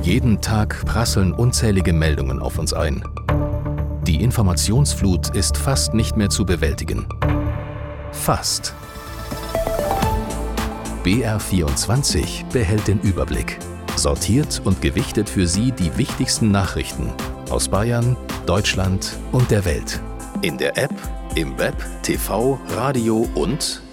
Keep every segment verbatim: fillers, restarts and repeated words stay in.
Jeden Tag prasseln unzählige Meldungen auf uns ein. Die Informationsflut ist fast nicht mehr zu bewältigen. Fast. B R vierundzwanzig behält den Überblick, sortiert und gewichtet für Sie die wichtigsten Nachrichten aus Bayern, Deutschland und der Welt. In der App, im Web, T V, Radio und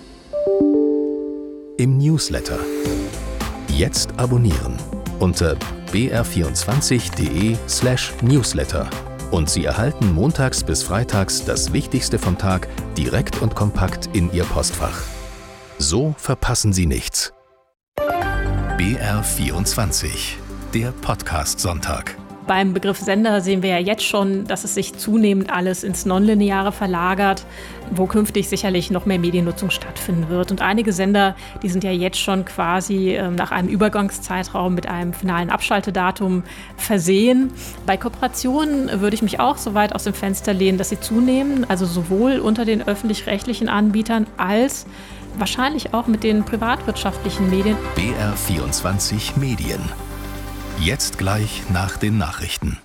im Newsletter. Jetzt abonnieren unter b r vierundzwanzig punkt d e slash newsletter und Sie erhalten montags bis freitags das Wichtigste vom Tag direkt und kompakt in Ihr Postfach. So verpassen Sie nichts. B R vierundzwanzig, der Podcast-Sonntag. Beim Begriff Sender sehen wir ja jetzt schon, dass es sich zunehmend alles ins Nonlineare verlagert, wo künftig sicherlich noch mehr Mediennutzung stattfinden wird. Und einige Sender, die sind ja jetzt schon quasi äh, nach einem Übergangszeitraum mit einem finalen Abschaltedatum versehen. Bei Kooperationen würde ich mich auch so weit aus dem Fenster lehnen, dass sie zunehmen, also sowohl unter den öffentlich-rechtlichen Anbietern als wahrscheinlich auch mit den privatwirtschaftlichen Medien. B R vierundzwanzig Medien. Jetzt gleich nach den Nachrichten.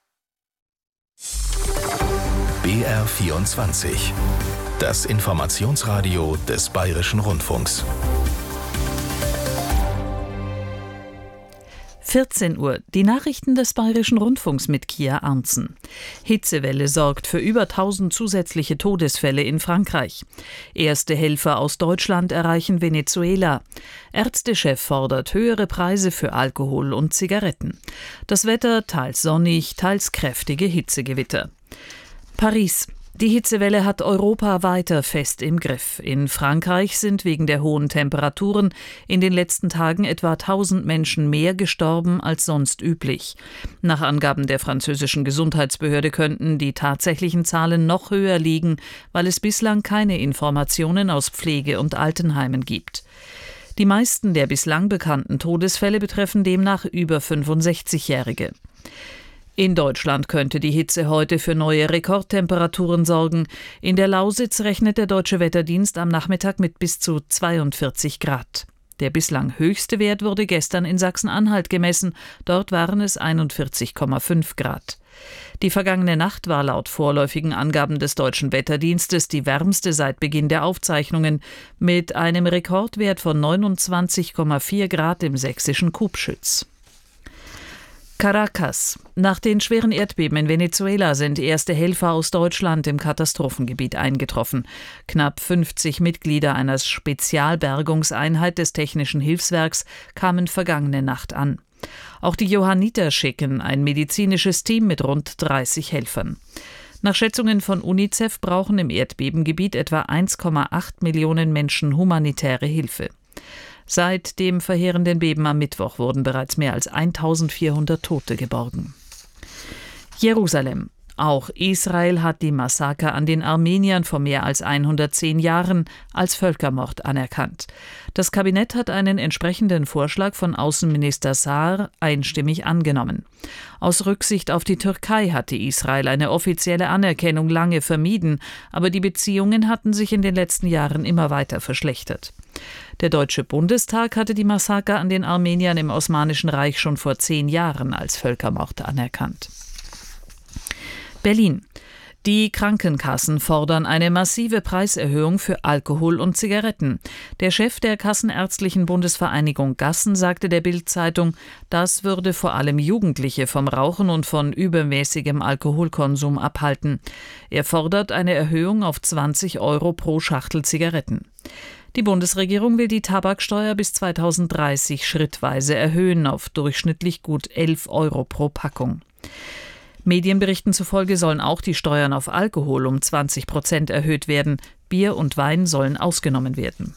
B R vierundzwanzig, das Informationsradio des Bayerischen Rundfunks. vierzehn Uhr, die Nachrichten des Bayerischen Rundfunks mit Kia Arntzen. Hitzewelle sorgt für über tausend zusätzliche Todesfälle in Frankreich. Erste Helfer aus Deutschland erreichen Venezuela. Ärztechef fordert höhere Preise für Alkohol und Zigaretten. Das Wetter teils sonnig, teils kräftige Hitzegewitter. Paris. Die Hitzewelle hat Europa weiter fest im Griff. In Frankreich sind wegen der hohen Temperaturen in den letzten Tagen etwa tausend Menschen mehr gestorben als sonst üblich. Nach Angaben der französischen Gesundheitsbehörde könnten die tatsächlichen Zahlen noch höher liegen, weil es bislang keine Informationen aus Pflege- und Altenheimen gibt. Die meisten der bislang bekannten Todesfälle betreffen demnach über fünfundsechzigjährige. In Deutschland könnte die Hitze heute für neue Rekordtemperaturen sorgen. In der Lausitz rechnet der Deutsche Wetterdienst am Nachmittag mit bis zu zweiundvierzig Grad. Der bislang höchste Wert wurde gestern in Sachsen-Anhalt gemessen. Dort waren es einundvierzig Komma fünf Grad. Die vergangene Nacht war laut vorläufigen Angaben des Deutschen Wetterdienstes die wärmste seit Beginn der Aufzeichnungen mit einem Rekordwert von neunundzwanzig Komma vier Grad im sächsischen Kubschütz. Caracas. Nach den schweren Erdbeben in Venezuela sind erste Helfer aus Deutschland im Katastrophengebiet eingetroffen. Knapp fünfzig Mitglieder einer Spezialbergungseinheit des Technischen Hilfswerks kamen vergangene Nacht an. Auch die Johanniter schicken ein medizinisches Team mit rund dreißig Helfern. Nach Schätzungen von UNICEF brauchen im Erdbebengebiet etwa eins Komma acht Millionen Menschen humanitäre Hilfe. Seit dem verheerenden Beben am Mittwoch wurden bereits mehr als eintausendvierhundert Tote geborgen. Jerusalem. Auch Israel hat die Massaker an den Armeniern vor mehr als hundertzehn Jahren als Völkermord anerkannt. Das Kabinett hat einen entsprechenden Vorschlag von Außenminister Saar einstimmig angenommen. Aus Rücksicht auf die Türkei hatte Israel eine offizielle Anerkennung lange vermieden, aber die Beziehungen hatten sich in den letzten Jahren immer weiter verschlechtert. Der Deutsche Bundestag hatte die Massaker an den Armeniern im Osmanischen Reich schon vor zehn Jahren als Völkermord anerkannt. Berlin. Die Krankenkassen fordern eine massive Preiserhöhung für Alkohol und Zigaretten. Der Chef der Kassenärztlichen Bundesvereinigung Gassen sagte der Bild-Zeitung, das würde vor allem Jugendliche vom Rauchen und von übermäßigem Alkoholkonsum abhalten. Er fordert eine Erhöhung auf zwanzig Euro pro Schachtel Zigaretten. Die Bundesregierung will die Tabaksteuer bis zweitausenddreißig schrittweise erhöhen auf durchschnittlich gut elf Euro pro Packung. Medienberichten zufolge sollen auch die Steuern auf Alkohol um zwanzig Prozent erhöht werden. Bier und Wein sollen ausgenommen werden.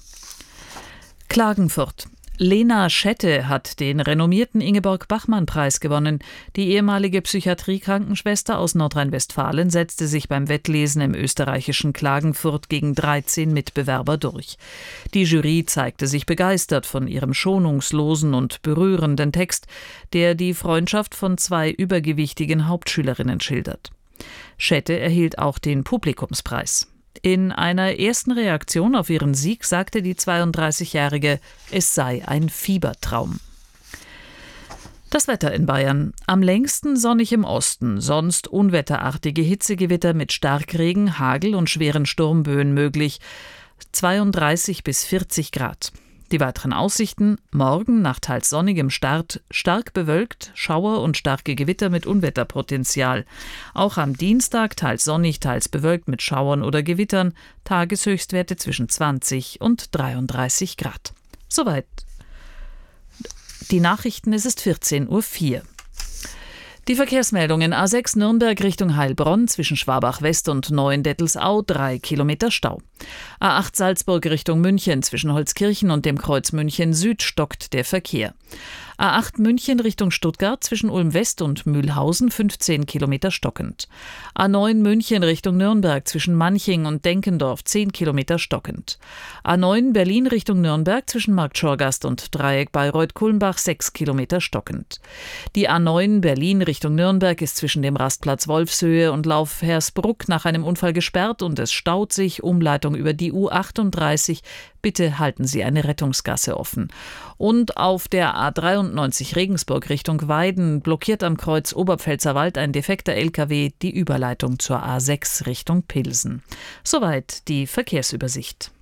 Klagenfurt. Lena Schette hat den renommierten Ingeborg-Bachmann-Preis gewonnen. Die ehemalige Psychiatriekrankenschwester aus Nordrhein-Westfalen setzte sich beim Wettlesen im österreichischen Klagenfurt gegen dreizehn Mitbewerber durch. Die Jury zeigte sich begeistert von ihrem schonungslosen und berührenden Text, der die Freundschaft von zwei übergewichtigen Hauptschülerinnen schildert. Schette erhielt auch den Publikumspreis. In einer ersten Reaktion auf ihren Sieg sagte die zweiunddreißigjährige, es sei ein Fiebertraum. Das Wetter in Bayern. Am längsten sonnig im Osten, sonst unwetterartige Hitzegewitter mit Starkregen, Hagel und schweren Sturmböen möglich. zweiunddreißig bis vierzig Grad. Die weiteren Aussichten: morgen nach teils sonnigem Start stark bewölkt, Schauer und starke Gewitter mit Unwetterpotenzial. Auch am Dienstag teils sonnig, teils bewölkt mit Schauern oder Gewittern, Tageshöchstwerte zwischen zwanzig und dreiunddreißig Grad. Soweit die Nachrichten, es ist vierzehn Uhr vier. Die Verkehrsmeldungen: A sechs Nürnberg Richtung Heilbronn zwischen Schwabach West und Neuendettelsau, drei Kilometer Stau. A acht Salzburg Richtung München zwischen Holzkirchen und dem Kreuz München Süd stockt der Verkehr. A acht München Richtung Stuttgart zwischen Ulm West und Mühlhausen, fünfzehn Kilometer stockend. A neun München Richtung Nürnberg zwischen Manching und Denkendorf, zehn Kilometer stockend. A neun Berlin Richtung Nürnberg zwischen Marktschorgast und Dreieck Bayreuth-Kulmbach, sechs Kilometer stockend. Die A neun Berlin Richtung Nürnberg ist zwischen dem Rastplatz Wolfshöhe und Lauf Hersbruck nach einem Unfall gesperrt und es staut sich. Umleitung über die U achtunddreißig. Bitte halten Sie eine Rettungsgasse offen. Und auf der A dreiundneunzig Regensburg Richtung Weiden blockiert am Kreuz Oberpfälzerwald ein defekter L K W die Überleitung zur A sechs Richtung Pilsen. Soweit die Verkehrsübersicht.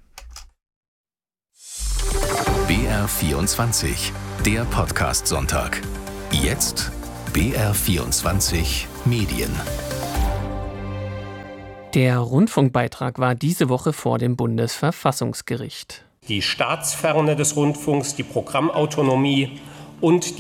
B R vierundzwanzig, der Podcast-Sonntag. Jetzt B R vierundzwanzig Medien. Der Rundfunkbeitrag war diese Woche vor dem Bundesverfassungsgericht. Die Staatsferne des Rundfunks, die Programmautonomie und die